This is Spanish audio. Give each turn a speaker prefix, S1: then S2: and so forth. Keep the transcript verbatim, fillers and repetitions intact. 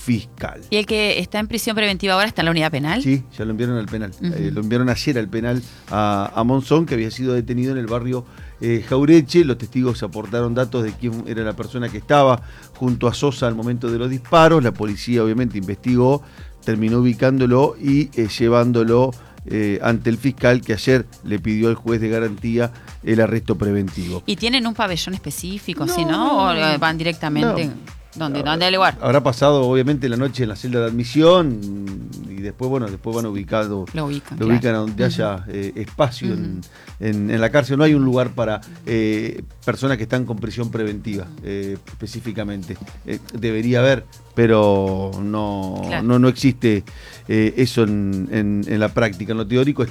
S1: fiscal.
S2: ¿Y el que está en prisión preventiva ahora está en la unidad penal?
S1: Sí, ya lo enviaron al penal.
S2: Uh-huh.
S1: Eh, lo enviaron ayer al penal a, a Monzón, que había sido detenido en el barrio eh, Jaureche. Los testigos aportaron datos de quién era la persona que estaba junto a Sosa al momento de los disparos. La policía obviamente investigó, terminó ubicándolo y eh, llevándolo eh, ante el fiscal, que ayer le pidió al juez de garantía el arresto preventivo.
S2: ¿Y tienen un pabellón específico,
S1: no,
S2: así, no? ¿O van directamente?
S1: No.
S2: ¿Dónde, ¿Dónde hay lugar?
S1: Habrá pasado obviamente la noche en la celda de admisión y después, bueno, después van ubicado,
S2: lo ubican,
S1: lo
S2: claro.
S1: ubican a donde uh-huh. haya eh, espacio uh-huh. en, en, en la cárcel. No hay un lugar para eh, personas que están con prisión preventiva eh, específicamente. Eh, debería haber, pero no, claro. no, no existe eh, eso en, en, en la práctica. En lo teórico